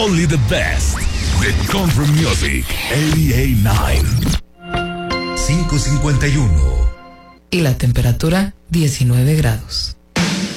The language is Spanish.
Only the best. The Country Music 88.9. 5:51. Y la temperatura 19 grados.